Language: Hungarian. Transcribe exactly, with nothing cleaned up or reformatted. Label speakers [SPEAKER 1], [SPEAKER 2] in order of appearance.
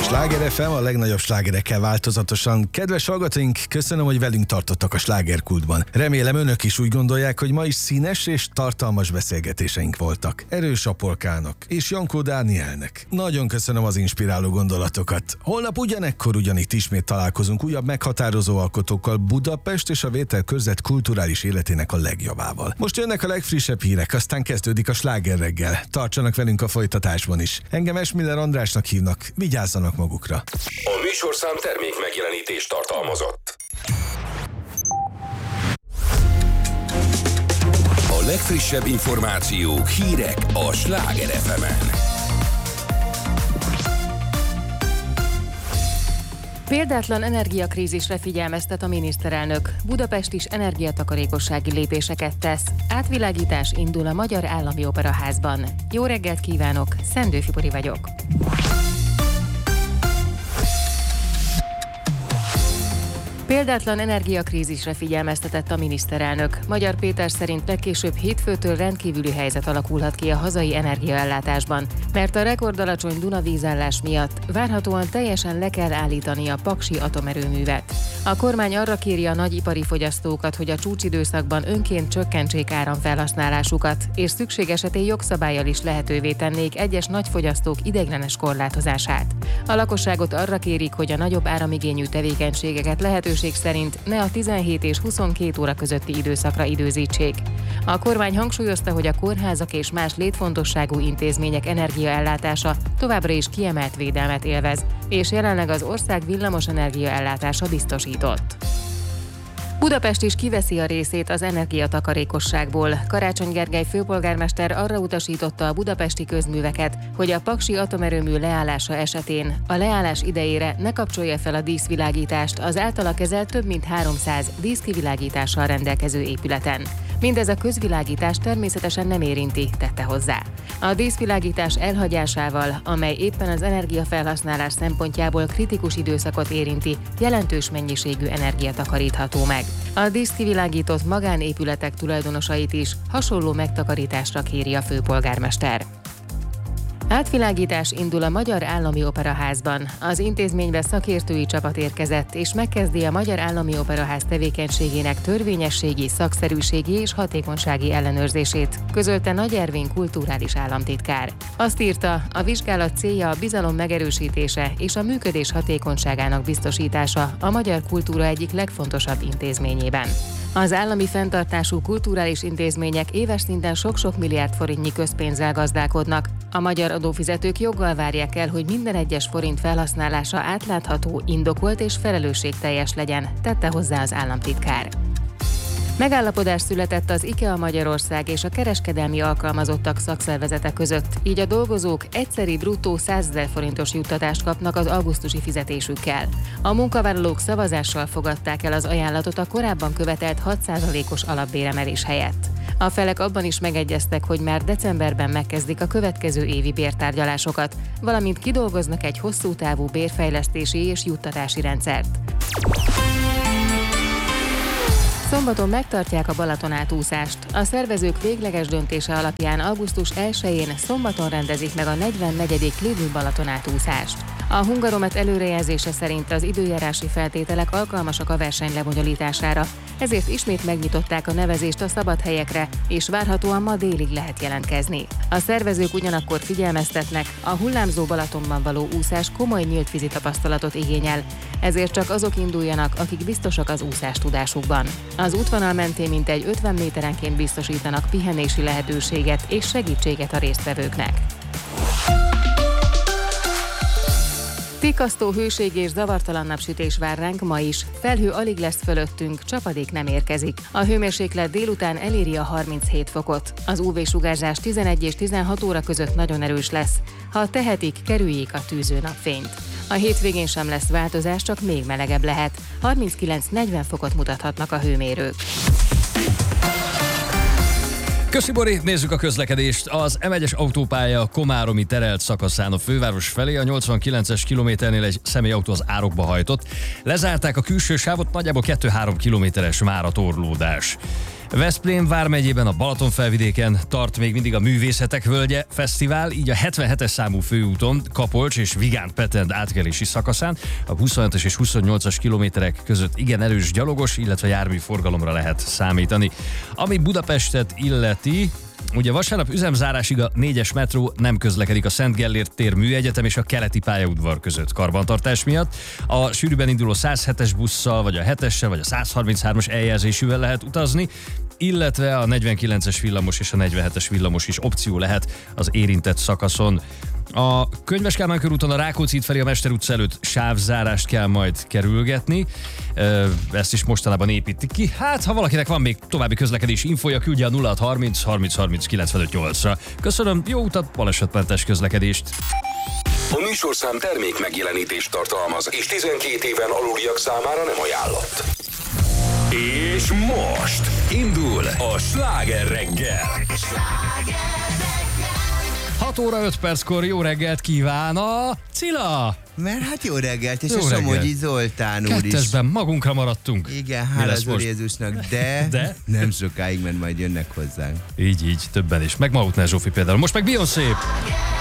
[SPEAKER 1] Sláger ef em, a legnagyobb slágerekkel változatosan. Kedves hallgatóink, köszönöm, hogy velünk tartottak a slágerkultban. Remélem önök is úgy gondolják, hogy ma is színes és tartalmas beszélgetéseink voltak. Erős Apolkának és Jankó Dánielnek. Nagyon köszönöm az inspiráló gondolatokat. Holnap ugyanekkor ugyanitt ismét találkozunk újabb meghatározó alkotókkal, Budapest és a Vételkörzet kulturális életének a legjavával. Most jönnek a legfrissebb hírek, aztán kezdődik a sláger reggel. Tartsanak velünk a folytatásban is. Engem Esmiller Andrásnak hívnak, vigyázzanak magukra.
[SPEAKER 2] A műsorszám termék megjelenítést tartalmazott. A legfrissebb információk, hírek a Sláger ef emen.
[SPEAKER 3] Példátlan energiakrízisre figyelmeztet a miniszterelnök. Budapest is energiatakarékossági lépéseket tesz. Átvilágítás indul a Magyar Állami Operaházban. Jó reggelt kívánok, Szendő Fibori vagyok. Példátlan energiakrízisre figyelmeztetett a miniszterelnök. Magyar Péter szerint legkésőbb hétfőtől rendkívüli helyzet alakulhat ki a hazai energiaellátásban, mert a rekordalacsony Duna-vízállás miatt várhatóan teljesen le kell állítani a paksi atomerőművet. A kormány arra kéri a nagyipari fogyasztókat, hogy a csúcsidőszakban önként csökkentsék áramfelhasználásukat, és szükség esetén jogszabállyal is lehetővé tennék egyes nagyfogyasztók ideiglenes korlátozását. A lakosságot arra kérik, hogy a nagyobb áramigényű tevékenységeket lehetőség szerint ne a tizenhét és huszonkét óra közötti időszakra időzítsék. A kormány hangsúlyozta, hogy a kórházak és más létfontosságú intézmények energiaellátása továbbra is kiemelt védelmet élvez, és jelenleg az ország villamos energiaellátása biztosított. Budapest is kiveszi a részét az energiatakarékosságból. Karácsony Gergely főpolgármester arra utasította a budapesti közműveket, hogy a paksi atomerőmű leállása esetén a leállás idejére ne kapcsolja fel a díszvilágítást az általa kezelt több mint háromszáz díszkivilágítással rendelkező épületen. Mindez a közvilágítást természetesen nem érinti, tette hozzá. A díszvilágítás elhagyásával, amely éppen az energiafelhasználás szempontjából kritikus időszakot érinti, jelentős mennyiségű energia takarítható meg. A díszkivilágított magánépületek tulajdonosait is hasonló megtakarításra kéri a főpolgármester. Átvilágítás indul a Magyar Állami Operaházban. Az intézménybe szakértői csapat érkezett, és megkezdi a Magyar Állami Operaház tevékenységének törvényességi, szakszerűségi és hatékonysági ellenőrzését, közölte Nagy Ervin kulturális államtitkár. Azt írta, a vizsgálat célja a bizalom megerősítése és a működés hatékonyságának biztosítása a magyar kultúra egyik legfontosabb intézményében. Az állami fenntartású kulturális intézmények éves szinten sok-sok milliárd forintnyi közpénzzel gazdálkodnak. A magyar adófizetők joggal várják el, hogy minden egyes forint felhasználása átlátható, indokolt és felelősségteljes legyen, tette hozzá az államtitkár. Megállapodás született az IKEA Magyarország és a kereskedelmi alkalmazottak szakszervezete között, így a dolgozók egyszeri bruttó százezer forintos juttatást kapnak az augusztusi fizetésükkel. A munkavállalók szavazással fogadták el az ajánlatot a korábban követelt hat százalékos alapbéremelés helyett. A felek abban is megegyeztek, hogy már decemberben megkezdik a következő évi bértárgyalásokat, valamint kidolgoznak egy hosszú távú bérfejlesztési és juttatási rendszert. Szombaton megtartják a Balaton átúszást. A szervezők végleges döntése alapján augusztus elsején szombaton rendezik meg a negyvennegyedik lévő Balaton átúszást. A Hungaromet előrejelzése szerint az időjárási feltételek alkalmasak a verseny lebonyolítására, ezért ismét megnyitották a nevezést a szabad helyekre, és várhatóan ma délig lehet jelentkezni. A szervezők ugyanakkor figyelmeztetnek, a hullámzó Balatonban való úszás komoly nyíltvízi tapasztalatot igényel, ezért csak azok induljanak, akik biztosak az úszás tudásukban. Az útvonal mentén mintegy ötven méterenként biztosítanak pihenési lehetőséget és segítséget a résztvevőknek. Tikasztó hőség és zavartalan napsütés vár ránk ma is. Felhő alig lesz fölöttünk, csapadék nem érkezik. A hőmérséklet délután eléri a harminchét fokot. Az ú vé-sugárzás tizenegy és tizenhat óra között nagyon erős lesz. Ha tehetik, kerüljék a tűző napfényt. A hétvégén sem lesz változás, csak még melegebb lehet. harminckilenc-negyven fokot mutathatnak a hőmérők.
[SPEAKER 4] Köszi, Bori, nézzük a közlekedést. Az em egyes autópálya komáromi terelt szakaszán a főváros felé a nyolcvankilences kilométernél egy személyautó az árokba hajtott. Lezárták a külső sávot, nagyjából kettő-három kilométeres már a torlódás. Veszprém vármegyében a Balatonfelvidéken tart még mindig a Művészetek Völgye Fesztivál, így a hetvenhetes számú főúton, Kapolcs és Vigánt-Petend átkelési szakaszán a huszonhetes és huszonnyolcas kilométerek között igen erős gyalogos, illetve járműforgalomra lehet számítani. Ami Budapestet illeti, ugye vasárnap üzemzárásig a négyes metró nem közlekedik a Szent Gellért tér Műegyetem és a keleti pályaudvar között karbantartás miatt. A sűrűben induló száz hetes busszal, vagy a hetessel, vagy a száz harminchármas eljelzésűvel lehet utazni, illetve a negyvenkilences villamos és a negyvenhetes villamos is opció lehet az érintett szakaszon. A Könyves Kálmán körúton a Rákóczi út felé a Mester utca előtt sávzárást kell majd kerülgetni. Ezt is mostanában építik ki. Hát, ha valakinek van még további közlekedési infója, küldje a nulla hat harminc harminc harminc kilencvenöt nyolcra. Köszönöm, jó utat, balesetmentes közlekedést!
[SPEAKER 2] A műsorszám termék megjelenítést tartalmaz, és tizenkét éven aluliak számára nem ajánlott. És most indul a Sláger reggel.
[SPEAKER 4] hat óra öt perckor jó reggelt kíván a Cilla!
[SPEAKER 5] Mert hát jó reggelt, és
[SPEAKER 4] Jó
[SPEAKER 5] a Somogyi
[SPEAKER 4] reggelt.
[SPEAKER 5] Zoltán úr is.
[SPEAKER 4] Kettesben magunkra maradtunk.
[SPEAKER 5] Igen,
[SPEAKER 4] Mi
[SPEAKER 5] hála
[SPEAKER 4] lesz
[SPEAKER 5] az Úr
[SPEAKER 4] most?
[SPEAKER 5] Jézusnak, de,
[SPEAKER 4] De?
[SPEAKER 5] nem sokáig, mert majd jönnek hozzánk.
[SPEAKER 4] Így, így, többen is. Meg Mautner Zsófi például. Most meg Beyoncé.